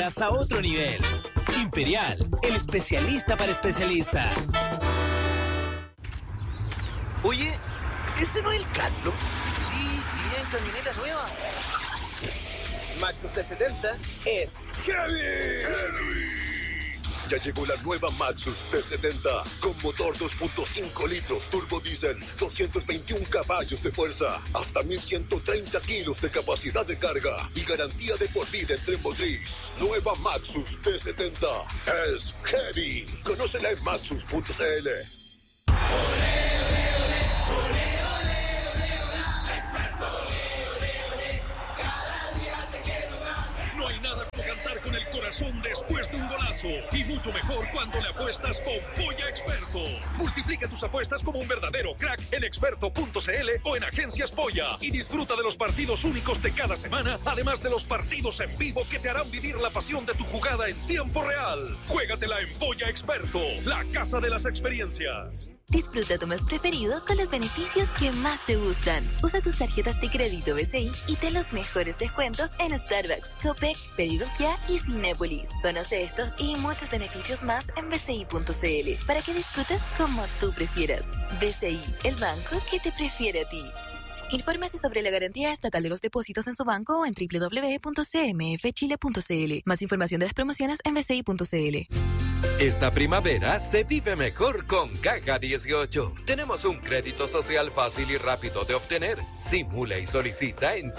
ideas a otro nivel. Imperial, el especialista para especialistas. Oye, ¿ese no es el Carlos? Sí, y en camioneta nueva. Maxus T70 es heavy. Ya llegó la nueva Maxus T70 con motor 2.5 litros turbo diésel, 221 caballos de fuerza, hasta 1130 kilos de capacidad de carga y garantía de por vida en tren motriz. Nueva Maxus T70 es heavy. Conócela en maxus.cl. No hay nada como cantar con el corazón después de un golazo. Y mucho mejor cuando le apuestas con Polla Experto. Multiplica tus apuestas como un verdadero crack en experto.cl o en Agencias Polla. Y disfruta de los partidos únicos de cada semana, además de los partidos en vivo que te harán vivir la pasión de tu jugada en tiempo real. Juégatela en Polla Experto, la casa de las experiencias. Disfruta tu mes preferido con los beneficios que más te gustan. Usa tus tarjetas de crédito BCI y ten los mejores descuentos en Starbucks, Copec, Pedidos Ya y Cinépolis. Conoce estos y muchos beneficios más en bci.cl para que disfrutes como tú prefieras. BCI, el banco que te prefiere a ti. Infórmese sobre la garantía estatal de los depósitos en su banco o en www.cmfchile.cl. Más información de las promociones en bci.cl. Esta primavera se vive mejor con Caja 18. Tenemos un crédito social fácil y rápido de obtener. Simula y solicita en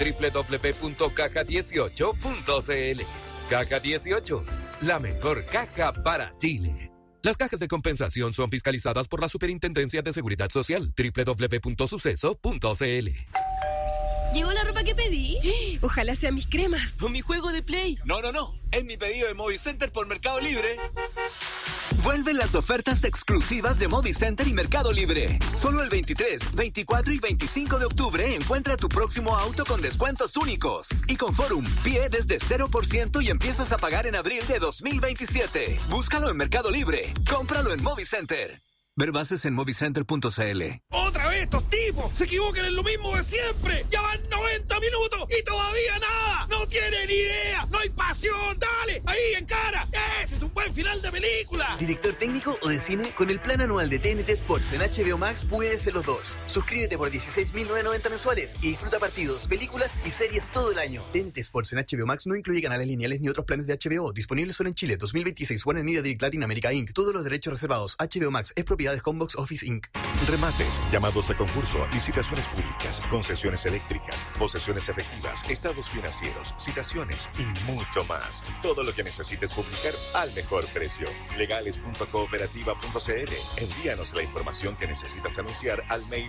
www.caja18.cl. Caja 18, la mejor caja para Chile. Las cajas de compensación son fiscalizadas por la Superintendencia de Seguridad Social. www.suceso.cl. ¿Llegó la ropa que pedí? Ojalá sean mis cremas. ¿O mi juego de Play? No. Es mi pedido de Movicenter por Mercado Libre. Vuelven las ofertas exclusivas de Movicenter y Mercado Libre. Solo el 23, 24 y 25 de octubre encuentra tu próximo auto con descuentos únicos. Y con Forum, pie desde 0% y empiezas a pagar en abril de 2027. Búscalo en Mercado Libre. Cómpralo en Movicenter. Ver bases en movicenter.cl. ¡Otra vez estos tipos! ¡Se equivocan en lo mismo de siempre! ¡Ya van 90 minutos y todavía nada! ¡No tienen idea! ¡No hay pasión! ¡Dale! ¡Ahí, en cara! ¡Ese es un buen final de película! ¿Director técnico o de cine? Con el plan anual de TNT Sports en HBO Max puedes ser los dos. Suscríbete por 16.990 mensuales y disfruta partidos, películas y series todo el año. TNT Sports en HBO Max no incluye canales lineales ni otros planes de HBO. Disponibles solo en Chile. 2026. Warner Media Direct Latin America Inc. Todos los derechos reservados. HBO Max es propiedad de Combox Office Inc. Remates, llamados a concurso, licitaciones públicas, concesiones eléctricas, posesiones efectivas, estados financieros, citaciones y mucho más. Todo lo que necesites publicar al mejor precio. Legales.cooperativa.cl. Envíanos la información que necesitas anunciar al mail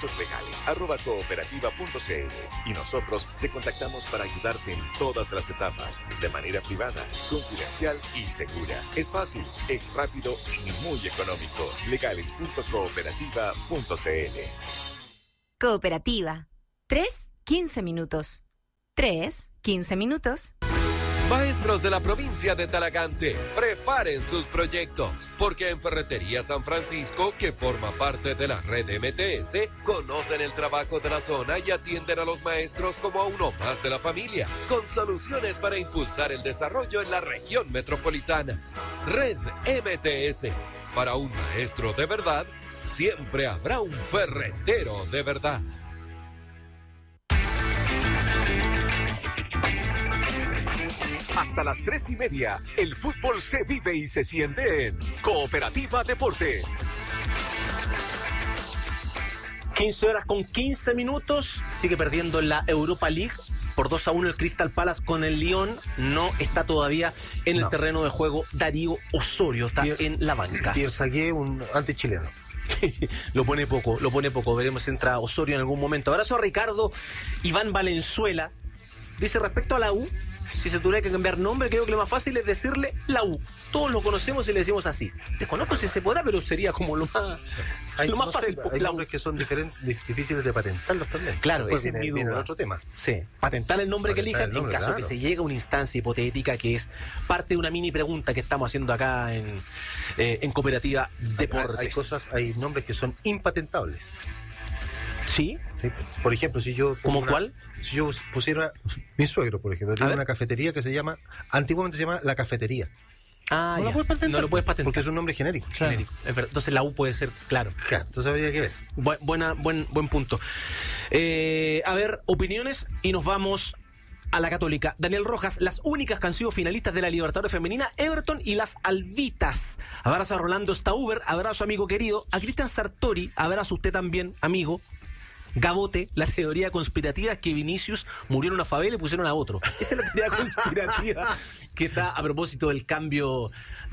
avisoslegales@cooperativa.cl y nosotros te contactamos para ayudarte en todas las etapas, de manera privada, confidencial y segura. Es fácil, es rápido y muy económico. Legales.cooperativa.cl. Cooperativa. 3-15 minutos. 3-15 minutos. Maestros de la provincia de Talagante, preparen sus proyectos, porque en Ferretería San Francisco, que forma parte de la red MTS, conocen el trabajo de la zona y atienden a los maestros como a uno más de la familia, con soluciones para impulsar el desarrollo en la región metropolitana. Red MTS. Para un maestro de verdad, siempre habrá un ferretero de verdad. Hasta las 3:30, el fútbol se vive y se siente en Cooperativa Deportes. 15 horas con 15 minutos. Sigue perdiendo en la Europa League. Por 2-1 el Crystal Palace con el Lyon. No está todavía en el terreno de juego Darío Osorio. Está en la banca. Pierre Sagué, un antichileno. Lo pone poco. Veremos si entra Osorio en algún momento. Abrazo a Ricardo Iván Valenzuela. Dice respecto a la U, si se tuviera que cambiar nombre, creo que lo más fácil es decirle la U. Todos lo conocemos y le decimos así. Desconozco si se podrá, pero sería como lo más, fácil. Hay nombres que son difíciles de patentarlos también. Claro, después ese es mi duda. viene otro tema. Sí, patentar el nombre que elijan en caso que se llegue a una instancia hipotética que es parte de una mini pregunta que estamos haciendo acá en Cooperativa Deportes. Hay nombres que son impatentables. ¿Sí? Sí. Por ejemplo, si yo... ¿Como cuál? si yo pusiera mi suegro, por ejemplo, tiene una cafetería que antiguamente se llama La Cafetería. Ah, no ya. lo puedes patentar. No lo puedes patentar. Porque es un nombre genérico. Claro. Entonces la U puede ser, claro. Entonces habría que ver. Buen punto. A ver, opiniones y nos vamos a la Católica. Daniel Rojas, las únicas que han sido finalistas de la Libertadores Femenina, Everton y las Albitas. Abrazo a Rolando Stauber, abrazo amigo querido. A Cristian Sartori, abrazo usted también, amigo. Gabote, la teoría conspirativa es que Vinicius murió en una favela y pusieron a otro. Esa es la teoría conspirativa que está a propósito del cambio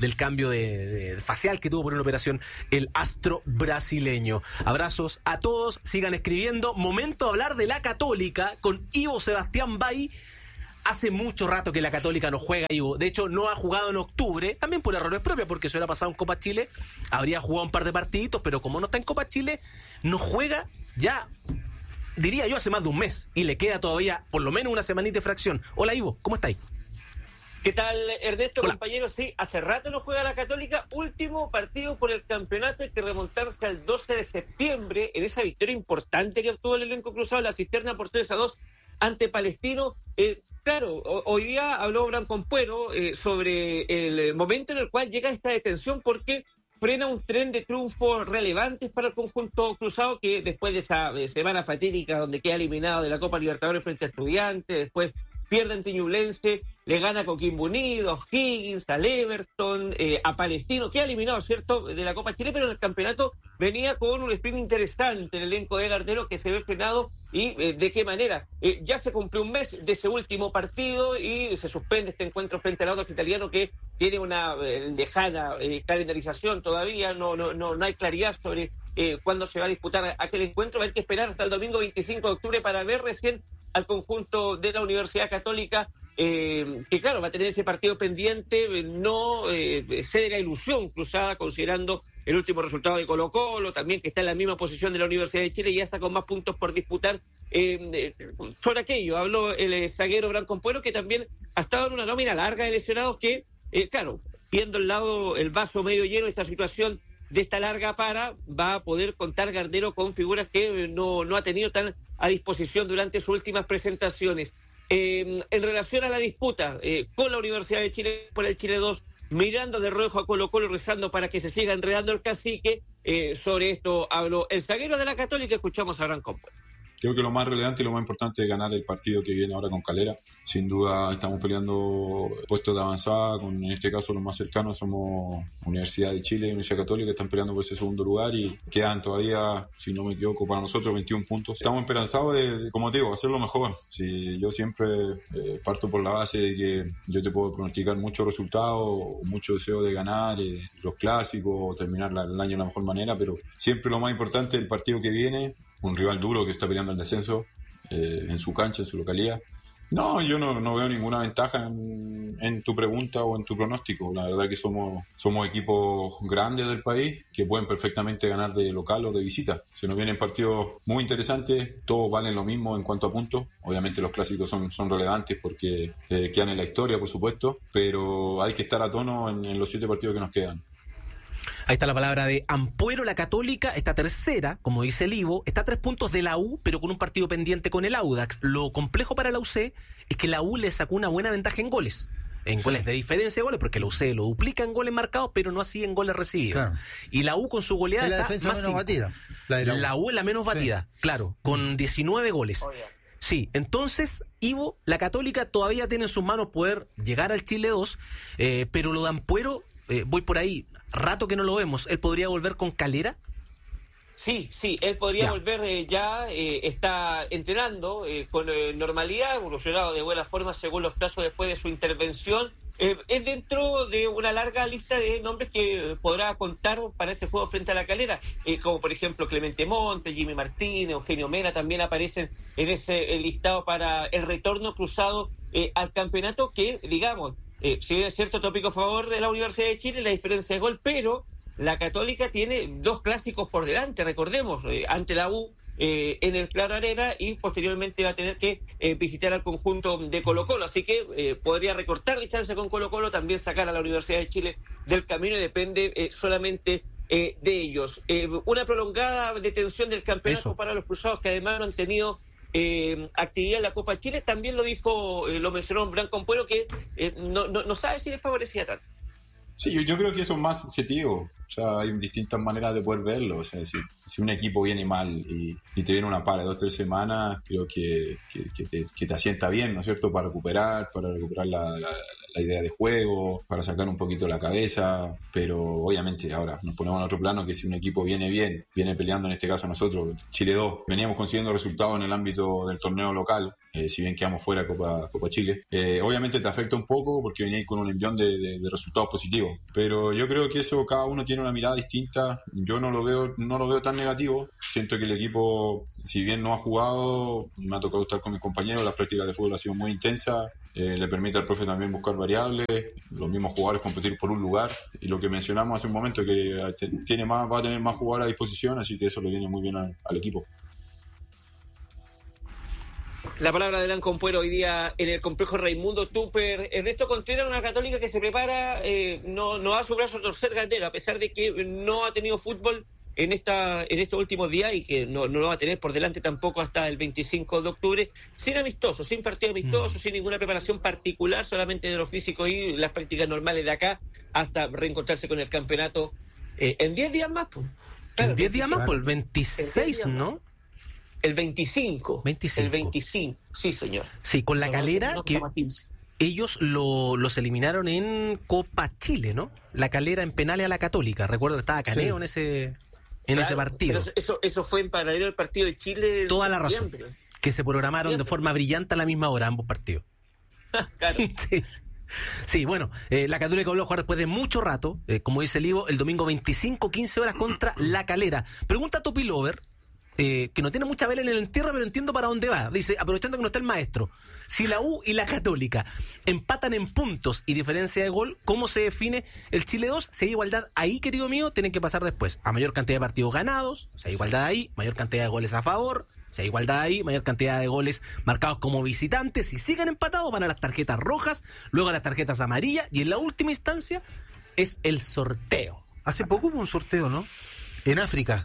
de facial que tuvo por una operación el astro brasileño. Abrazos a todos, sigan escribiendo. Momento de hablar de la Católica con Ivo Sebastián Bay. Hace mucho rato que la Católica no juega, Ivo. De hecho, no ha jugado en octubre, también por errores propios, porque se hubiera pasado en Copa Chile. Habría jugado un par de partiditos, pero como no está en Copa Chile, no juega ya, diría yo, hace más de un mes. Y le queda todavía por lo menos una semanita de fracción. Hola, Ivo, ¿cómo estáis? ¿Qué tal, Ernesto, Hola. compañeros? Sí, hace rato no juega la Católica. Último partido por el campeonato, hay que remontarse al 12 de septiembre, en esa victoria importante que obtuvo el elenco cruzado, la Cisterna por 3-2 ante Palestino. Claro, hoy día habló Brancompuero sobre el momento en el cual llega esta detención, porque frena un tren de triunfos relevantes para el conjunto cruzado, que después de esa semana fatídica donde queda eliminado de la Copa Libertadores frente a Estudiantes, después pierde ante Ñublense, le gana a Coquimbo Unido, a Higgins, al Everton, a Palestino, queda eliminado, ¿cierto?, de la Copa Chile, pero en el campeonato venía con un sprint interesante el elenco de Gardero, que se ve frenado. ¿Y de qué manera? Ya se cumplió un mes de ese último partido y se suspende este encuentro frente al Audax Italiano, que tiene una lejana calendarización todavía, no hay claridad sobre cuándo se va a disputar aquel encuentro. Hay que esperar hasta el domingo 25 de octubre para ver recién al conjunto de la Universidad Católica, que claro, va a tener ese partido pendiente, no cede la ilusión cruzada, considerando el último resultado de Colo-Colo, también que está en la misma posición de la Universidad de Chile y ya está con más puntos por disputar. Sobre aquello habló el zaguero Brancompuero, que también ha estado en una nómina larga de lesionados, que, claro, viendo el vaso medio lleno, esta situación de esta larga va a poder contar Gardero con figuras que no ha tenido tan a disposición durante sus últimas presentaciones. En relación a la disputa con la Universidad de Chile por el Chile 2, mirando de rojo a Colo-Colo, rezando para que se siga enredando el cacique, sobre esto habló el zaguero de la Católica. Escuchamos a Brancompuero. Creo que lo más relevante y lo más importante es ganar el partido que viene ahora con Calera. Sin duda estamos peleando puestos de avanzada, en este caso los más cercanos somos Universidad de Chile y Universidad Católica, que están peleando por ese segundo lugar y quedan todavía, si no me equivoco, para nosotros 21 puntos. Estamos esperanzados de, como te digo, hacerlo mejor. Si yo siempre parto por la base de que yo te puedo pronosticar muchos resultados, mucho deseo de ganar los clásicos, terminar el año de la mejor manera, pero siempre lo más importante es el partido que viene. Un rival duro que está peleando el descenso en su cancha, en su localidad. No, yo no veo ninguna ventaja en tu pregunta o en tu pronóstico. La verdad que somos equipos grandes del país que pueden perfectamente ganar de local o de visita. Se nos vienen partidos muy interesantes, todos valen lo mismo en cuanto a puntos. Obviamente los clásicos son relevantes porque quedan en la historia, por supuesto, pero hay que estar a tono en los 7 partidos que nos quedan. Ahí está la palabra de Ampuero. La Católica está tercera, como dice el Ivo, está a 3 puntos de la U, pero con un partido pendiente con el Audax. Lo complejo para la UC es que la U le sacó una buena ventaja en goles. En goles de diferencia de goles, porque la UC lo duplica en goles marcados, pero no así en goles recibidos. Claro. Y la U con su goleada es la está defensa más menos batida. La U es la menos batida, claro, con 19 goles. Sí, entonces, Ivo, la Católica todavía tiene en sus manos poder llegar al Chile 2, pero lo de Ampuero, voy por ahí, rato que no lo vemos, ¿él podría volver con Calera? Sí, él podría volver, está entrenando con normalidad, evolucionado de buena forma según los plazos después de su intervención. Es dentro de una larga lista de nombres que podrá contar para ese juego frente a la Calera, como por ejemplo Clemente Montes, Jimmy Martínez, Eugenio Mena, también aparecen en ese listado para el retorno cruzado al campeonato, que digamos, si es cierto tópico a favor de la Universidad de Chile, la diferencia de gol, pero la Católica tiene 2 clásicos por delante, recordemos, ante la U en el Claro Arena, y posteriormente va a tener que visitar al conjunto de Colo-Colo, así que podría recortar distancia con Colo-Colo, también sacar a la Universidad de Chile del camino, y depende solamente de ellos. Una prolongada detención del campeonato para los cruzados, que además no han tenido actividad en la Copa Chile. También lo dijo, lo mencionó Blanco Ampuero, que no sabe si le favorecía tanto. Sí, yo creo que eso es más subjetivo. O sea, hay distintas maneras de poder verlo. O sea, si un equipo viene mal y te viene una para de 2-3 semanas, creo que te asienta bien, ¿no es cierto? Para recuperar la idea de juego, para sacar un poquito la cabeza. Pero obviamente ahora nos ponemos en otro plano, que si un equipo viene bien, viene peleando, en este caso nosotros, Chile 2, veníamos consiguiendo resultados en el ámbito del torneo local, si bien quedamos fuera de Copa Chile. Obviamente te afecta un poco porque veníais con un envión de resultados positivos. Pero yo creo que eso, cada uno tiene una mirada distinta. Yo no lo veo tan negativo. Siento que el equipo, si bien no ha jugado, me ha tocado estar con mis compañeros, las prácticas de fútbol han sido muy intensas, le permite al profe también buscar variables, los mismos jugadores competir por un lugar, y lo que mencionamos hace un momento, que va a tener más jugadores a disposición, así que eso le viene muy bien al equipo. La palabra de Blanco Ampuero hoy día en el complejo Raimundo Tupper. Ernesto Contreras, una Católica que se prepara, no va a su brazo a torcer Gandera, a pesar de que no ha tenido fútbol en estos últimos días, y que no lo va a tener por delante tampoco hasta el 25 de octubre, sin partido amistoso, sin ninguna preparación particular, solamente de lo físico y las prácticas normales de acá, hasta reencontrarse con el campeonato en 10 días más. Pues. Claro, en 10 días más, por el 26, ¿no? El 25. El 25, sí, señor. Sí, con la Calera, que ellos los eliminaron en Copa Chile, ¿no? La Calera en penales a la Católica. Recuerdo que estaba Caneo en ese partido. Pero eso fue en paralelo al partido de Chile. Toda la razón. Que se programaron de forma brillante a la misma hora ambos partidos. Claro. Sí, bueno, la Católica volvió a jugar después de mucho rato, como dice el Ivo, el domingo 25, 15 horas contra la Calera. Pregunta a Topi Lover, que no tiene mucha vela en el entierro, pero entiendo para dónde va. Dice, aprovechando que no está el maestro, si la U y la Católica empatan en puntos y diferencia de gol, ¿cómo se define el Chile 2? Si hay igualdad ahí, querido mío, tienen que pasar después a mayor cantidad de partidos ganados. Si hay igualdad ahí, mayor cantidad de goles a favor. Si hay igualdad ahí, mayor cantidad de goles marcados como visitantes. Si siguen empatados, van a las tarjetas rojas, luego a las tarjetas amarillas, y en la última instancia es el sorteo. Hace poco hubo un sorteo, ¿no? En África.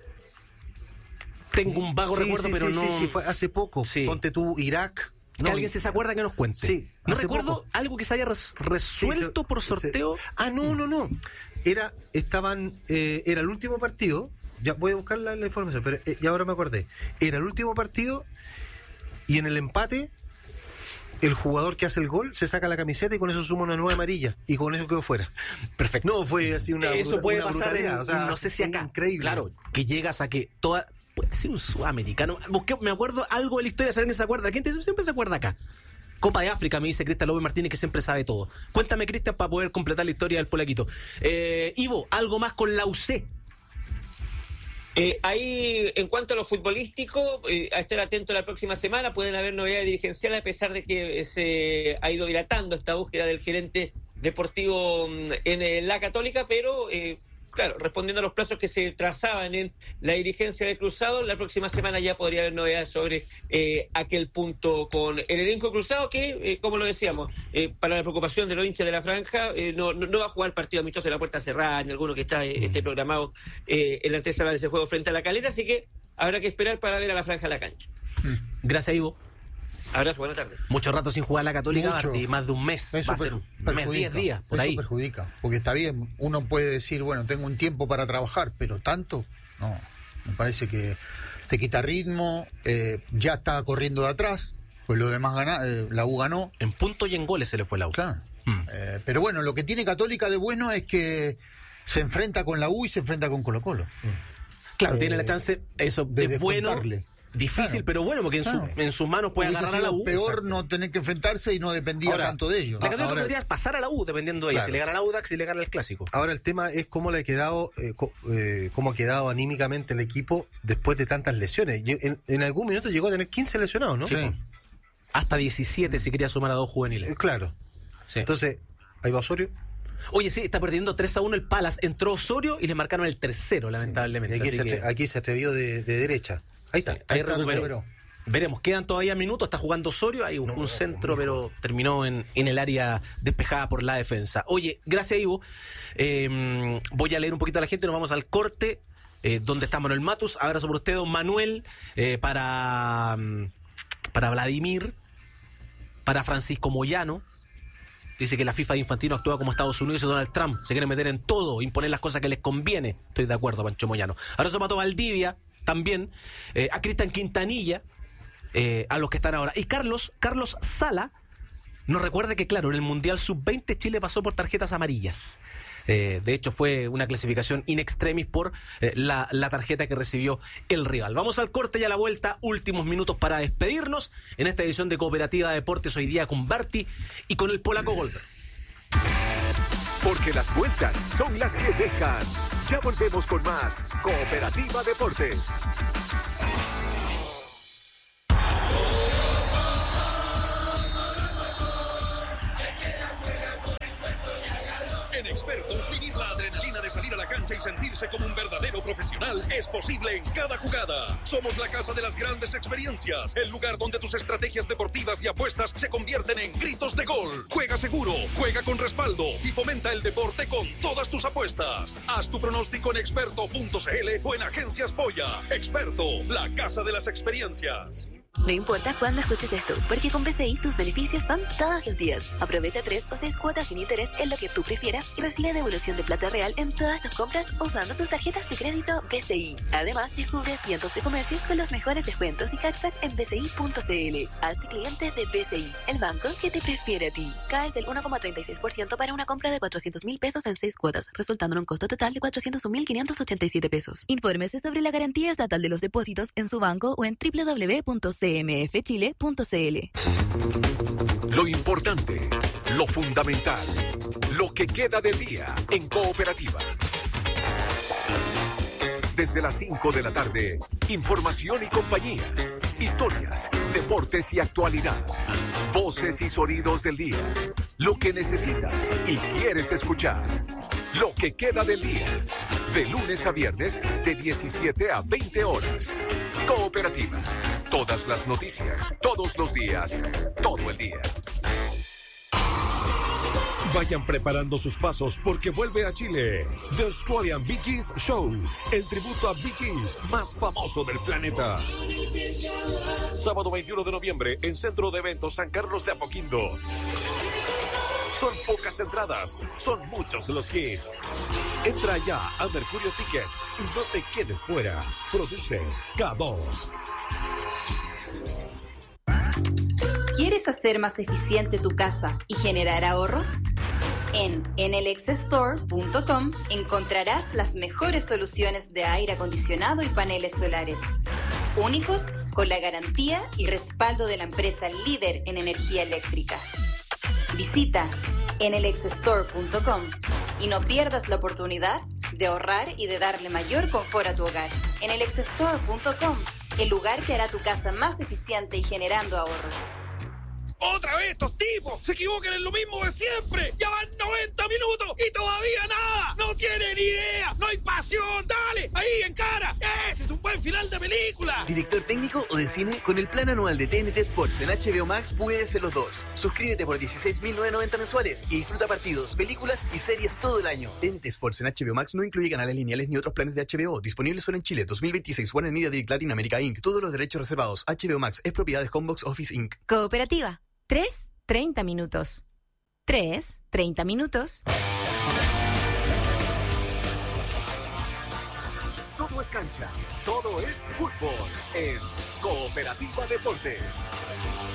Tengo un vago recuerdo, pero no... Sí, fue hace poco. Sí. Ponte tú, Irak. Que alguien se acuerda, que nos cuente. Sí. No recuerdo poco. Algo que se haya resuelto por sorteo. No. Era el último partido. Ya voy a buscar la información, pero ya ahora me acordé. Era el último partido, y en el empate, el jugador que hace el gol se saca la camiseta y con eso suma una nueva amarilla, y con eso quedó fuera. Perfecto. No, fue así eso puede pasar no sé si acá. Increíble. Claro, que llegas a que toda... Puede ser un sudamericano. Me acuerdo algo de la historia, si alguien se acuerda. La gente siempre se acuerda acá. Copa de África, me dice Cristian López Martínez, que siempre sabe todo. Cuéntame, Cristian, para poder completar la historia del polaquito. Ivo, algo más con la UC. Ahí, en cuanto a lo futbolístico, a estar atento la próxima semana. Pueden haber novedades dirigenciales, a pesar de que se ha ido dilatando esta búsqueda del gerente deportivo en la Católica, pero claro, respondiendo a los plazos que se trazaban en la dirigencia de Cruzado, la próxima semana ya podría haber novedades sobre aquel punto con el elenco Cruzado, que, como lo decíamos, para la preocupación de los hinchas de la franja, no va a jugar partido amistoso de la puerta cerrada, ni alguno que esté programado en la antesala de ese juego frente a la Calera, así que habrá que esperar para ver a la franja en la cancha. Gracias, Ivo. Abrazo, buena tarde. Mucho rato sin jugar la Católica, Martí, más de un mes. Eso va a ser un mes, 10 días, por ahí. Eso perjudica, porque está bien, uno puede decir, bueno, tengo un tiempo para trabajar, pero tanto, no. Me parece que te quita ritmo, ya está corriendo de atrás, pues lo demás la U ganó. En punto y en goles se le fue la U. Claro. Pero bueno, lo que tiene Católica de bueno es que se enfrenta con la U y se enfrenta con Colo-Colo. Claro, tiene la chance, eso, de bueno... Difícil, claro, pero bueno, porque en sus manos puede agarrar a la U. Peor no tener que enfrentarse y no dependía tanto de ellos. La Católica podría pasar a la U dependiendo de ella, si le gana la Audax, si le gana el Clásico. Ahora el tema es cómo le ha quedado, cómo ha quedado anímicamente el equipo después de tantas lesiones. En algún minuto llegó a tener 15 lesionados, ¿no? Sí. Hasta 17 si quería sumar a 2 juveniles. Claro. Sí. Entonces, ahí va Osorio. Oye, sí, está perdiendo 3-1 el Palace. Entró Osorio y le marcaron el tercero, lamentablemente. Aquí se atrevió de derecha. Ahí está, ahí recuperó. Veremos, quedan todavía minutos, está jugando Osorio, hay un centro, pero terminó en el área despejada por la defensa. Oye, gracias, Ivo. Voy a leer un poquito a la gente, nos vamos al corte. ¿Dónde está Manuel Matus? Abrazo por usted, don Manuel. Para Vladimir, para Francisco Moyano. Dice que la FIFA de Infantino actúa como Estados Unidos y Donald Trump. Se quiere meter en todo, imponer las cosas que les conviene. Estoy de acuerdo, Pancho Moyano. Abrazo para Valdivia, también. A Cristian Quintanilla, a los que están ahora. Y Carlos Sala nos recuerda que, claro, en el Mundial Sub-20 Chile pasó por tarjetas amarillas. De hecho, fue una clasificación in extremis por la tarjeta que recibió el rival. Vamos al corte y a la vuelta, últimos minutos para despedirnos en esta edición de Cooperativa Deportes, hoy día con Barty y con el polaco Goldberg. Porque las vueltas son las que dejan. Ya volvemos con más Cooperativa Deportes. En Experto, vivir la adrenalina de salir a la cancha y sentirse como un verdadero profesional es posible en cada jugada. Somos la casa de las grandes experiencias, el lugar donde tus estrategias deportivas y apuestas se convierten en gritos de gol. Juega seguro, juega con respaldo y fomenta el deporte con todas tus apuestas. Haz tu pronóstico en experto.cl o en Agencias Polla. Experto, la casa de las experiencias. No importa cuándo escuches esto, porque con BCI tus beneficios son todos los días. Aprovecha 3 o 6 cuotas sin interés en lo que tú prefieras y recibe devolución de plata real en todas tus compras usando tus tarjetas de crédito BCI. Además, descubre cientos de comercios con los mejores descuentos y cashback en bci.cl. Hazte cliente de BCI, el banco que te prefiere a ti. Caes del 1,36% para una compra de 400,000 pesos en 6 cuotas, resultando en un costo total de 401,587 pesos. Infórmese sobre la garantía estatal de los depósitos en su banco o en www.cmfchile.cl. Lo importante, lo fundamental, lo que queda del día en Cooperativa. Desde las 5 de la tarde, información y compañía, historias, deportes y actualidad, voces y sonidos del día, lo que necesitas y quieres escuchar. Lo que queda del día, de lunes a viernes, de 17 a 20 horas. Cooperativa. Todas las noticias, todos los días, todo el día. Vayan preparando sus pasos porque vuelve a Chile The Australian Bee Gees Show, el tributo a Bee Gees más famoso del planeta. Sábado 21 de noviembre en Centro de Eventos San Carlos de Apoquindo. Son pocas entradas, son muchos los hits. Entra ya a Mercurio Ticket y no te quedes fuera. Produce K2. ¿Quieres hacer más eficiente tu casa y generar ahorros? En enelexstore.com encontrarás las mejores soluciones de aire acondicionado y paneles solares, únicos con la garantía y respaldo de la empresa líder en energía eléctrica. Visita enelexstore.com y no pierdas la oportunidad de ahorrar y de darle mayor confort a tu hogar. enelexstore.com, el lugar que hará tu casa más eficiente y generando ahorros. ¡Otra vez estos tipos! ¡Se equivocan en lo mismo de siempre! ¡Ya van 90 minutos y todavía nada! ¡No tienen idea! ¡No hay pasión! ¡Dale! ¡Ahí, en cara! ¡Ese es un buen final de película! ¿Director técnico o de cine? Con el plan anual de TNT Sports en HBO Max puedes ser los dos. Suscríbete por 16.990 mensuales y disfruta partidos, películas y series todo el año. TNT Sports en HBO Max no incluye canales lineales ni otros planes de HBO. Disponibles solo en Chile. 2026. Warner Media Direct Latin America Inc. Todos los derechos reservados. HBO Max es propiedad de Homebox Office Inc. Cooperativa. 3:30 minutos. 3:30 minutos. Todo es cancha, todo es fútbol en Cooperativa Deportes.